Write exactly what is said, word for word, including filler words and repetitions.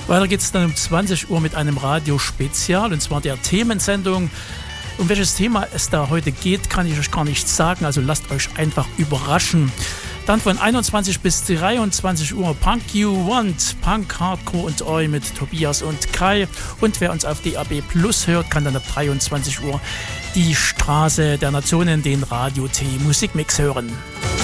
Weiter geht es dann um zwanzig Uhr mit einem Radiospezial, und zwar der Themensendung. Um welches Thema es da heute geht, kann ich euch gar nicht sagen, also lasst euch einfach überraschen. Dann von einundzwanzig bis dreiundzwanzig Uhr Punk You Want, Punk, Hardcore und Oi mit Tobias und Kai. Und wer uns auf D A B Plus hört, kann dann ab dreiundzwanzig Uhr die Straße der Nationen, den Radio-T Musikmix hören.